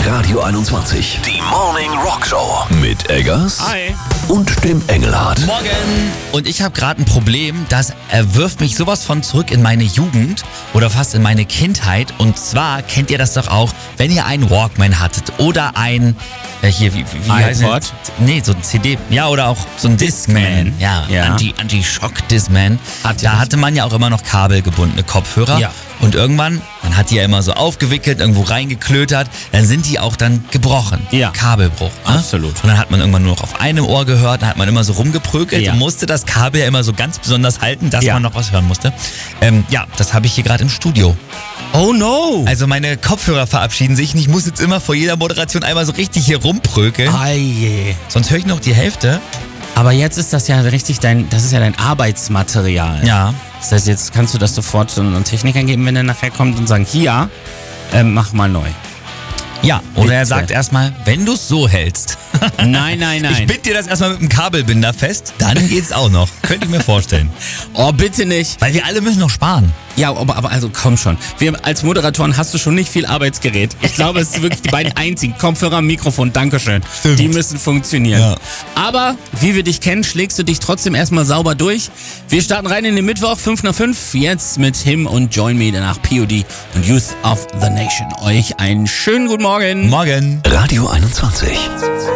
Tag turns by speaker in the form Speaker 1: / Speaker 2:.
Speaker 1: Radio 21. Die Morning Rock Show. Mit Eggers.
Speaker 2: Hi.
Speaker 1: Und dem Engelhardt.
Speaker 2: Morgen. Und ich habe gerade ein Problem, das wirft mich sowas von zurück in meine Jugend oder fast in meine Kindheit. Und zwar kennt ihr das doch auch, wenn ihr einen Walkman hattet oder ein, wie heißt
Speaker 3: iPod?
Speaker 2: Nee, so ein CD. Ja, oder auch so ein Discman. Ja. Anti-Shock-Discman. Da hatte man ja auch immer noch kabelgebundene Kopfhörer.
Speaker 3: Ja.
Speaker 2: Und irgendwann, man hat die ja immer so aufgewickelt, irgendwo reingeklötert, dann sind die auch dann gebrochen.
Speaker 3: Ja.
Speaker 2: Kabelbruch. Ne?
Speaker 3: Absolut.
Speaker 2: Und dann hat man irgendwann nur noch auf einem Ohr gehört, dann hat man immer so rumgeprökelt
Speaker 3: Ja.
Speaker 2: und musste das Kabel ja immer so ganz besonders halten, dass
Speaker 3: Ja.
Speaker 2: man noch was hören musste. Das habe ich hier gerade im Studio.
Speaker 3: Oh no.
Speaker 2: Also meine Kopfhörer verabschieden sich und ich muss jetzt immer vor jeder Moderation einmal so richtig hier rumprökeln.
Speaker 3: Eie.
Speaker 2: Sonst höre ich noch die Hälfte.
Speaker 3: Aber jetzt ist das ja richtig dein Arbeitsmaterial.
Speaker 2: Ja.
Speaker 3: Das heißt, jetzt kannst du das sofort so einem Techniker geben, wenn er nachher kommt und sagen, hier, mach mal neu.
Speaker 2: Ja, oder er
Speaker 3: Bitte.
Speaker 2: sagt erstmal, wenn du es so hältst.
Speaker 3: Nein.
Speaker 2: Ich bind dir das erstmal mit einem Kabelbinder fest, dann geht's auch noch. Könnte ich mir vorstellen.
Speaker 3: Oh, bitte nicht.
Speaker 2: Weil wir alle müssen noch sparen.
Speaker 3: Ja, aber also komm schon. Wir als Moderatoren hast du schon nicht viel Arbeitsgerät. Ich glaube, es sind wirklich die beiden einzigen. Kopfhörer, Mikrofon, Dankeschön.
Speaker 2: Stimmt.
Speaker 3: Die müssen funktionieren.
Speaker 2: Ja.
Speaker 3: Aber, wie wir dich kennen, schlägst du dich trotzdem erstmal sauber durch. Wir starten rein in den Mittwoch, 5 nach 5. Jetzt mit Him und Join Me, danach POD und Youth of the Nation. Euch einen schönen guten Morgen.
Speaker 2: Morgen.
Speaker 1: Radio 21.